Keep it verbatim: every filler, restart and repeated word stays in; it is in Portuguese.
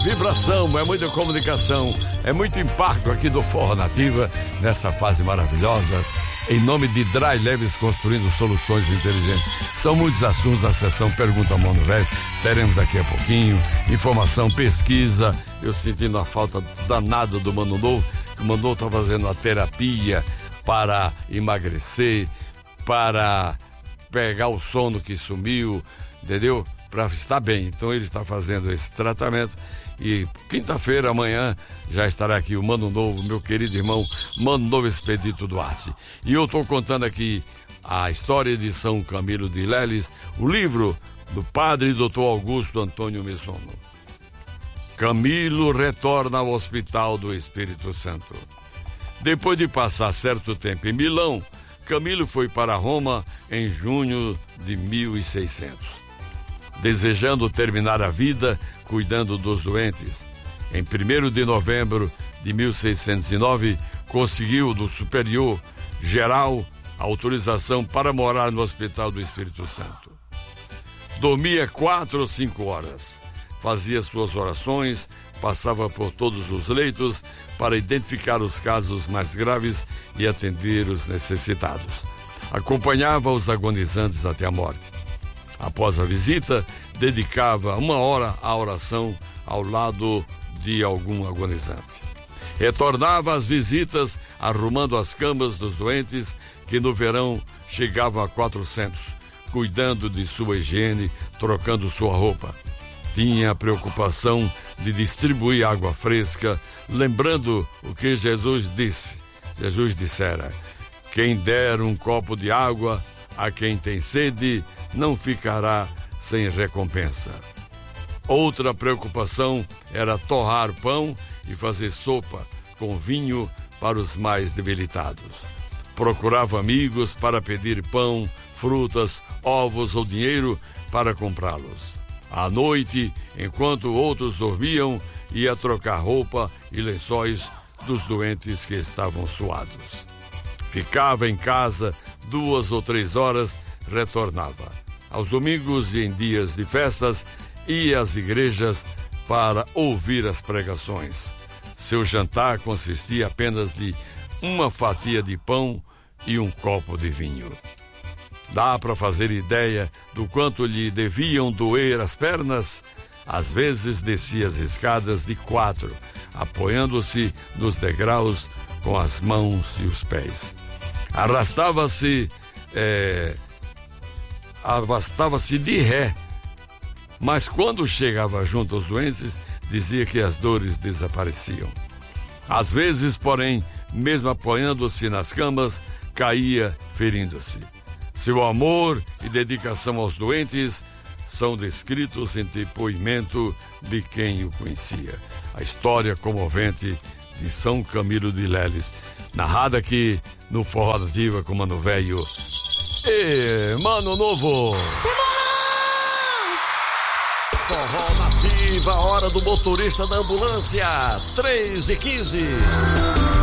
vibração, é muita comunicação, é muito impacto aqui do Forró Nativa, nessa fase maravilhosa. Em nome de Dry Leves, construindo soluções inteligentes. São muitos assuntos na sessão Pergunta ao Mano Velho. Teremos daqui a pouquinho informação, pesquisa. Eu sentindo a falta danada do Mano Novo, que o Mano Novo está fazendo a terapia para emagrecer, para pegar o sono que sumiu, entendeu? Para estar bem. Então ele está fazendo esse tratamento. E quinta-feira, amanhã, já estará aqui o Mano Novo, meu querido irmão Mano Novo Expedito Duarte. E eu estou contando aqui a história de São Camilo de Leles, o livro do padre doutor Augusto Antônio Messono. Camilo retorna ao Hospital do Espírito Santo. Depois de passar certo tempo em Milão, Camilo foi para Roma em junho de mil e seiscentos. Desejando terminar a vida cuidando dos doentes. Em primeiro de novembro de mil seiscentos e nove, conseguiu do superior geral autorização para morar no Hospital do Espírito Santo. Dormia quatro ou cinco horas, fazia suas orações, passava por todos os leitos para identificar os casos mais graves e atender os necessitados. Acompanhava os agonizantes até a morte. Após a visita, dedicava uma hora à oração ao lado de algum agonizante. Retornava às visitas, arrumando as camas dos doentes, que no verão chegavam a quatrocentos, cuidando de sua higiene, trocando sua roupa. Tinha a preocupação de distribuir água fresca, lembrando o que Jesus disse. Jesus dissera: quem der um copo de água a quem tem sede, não ficará sem recompensa. Outra preocupação era torrar pão e fazer sopa com vinho para os mais debilitados. Procurava amigos para pedir pão, frutas, ovos ou dinheiro para comprá-los. À noite, enquanto outros dormiam, ia trocar roupa e lençóis dos doentes que estavam suados. Ficava em casa duas ou três horas, retornava. Aos domingos e em dias de festas, ia às igrejas para ouvir as pregações. Seu jantar consistia apenas de uma fatia de pão e um copo de vinho. Dá para fazer ideia do quanto lhe deviam doer as pernas? Às vezes descia as escadas de quatro, apoiando-se nos degraus com as mãos e os pés. Arrastava-se... É... Arrastava-se de ré, mas quando chegava junto aos doentes, dizia que as dores desapareciam. Às vezes, porém, mesmo apoiando-se nas camas, caía ferindo-se. Seu amor e dedicação aos doentes são descritos em depoimento de quem o conhecia. A história comovente de São Camilo de Leles, narrada aqui no Forró Nativa com Mano Velho e Mano Novo. Forró Nativa, hora do motorista da ambulância, três e quinze.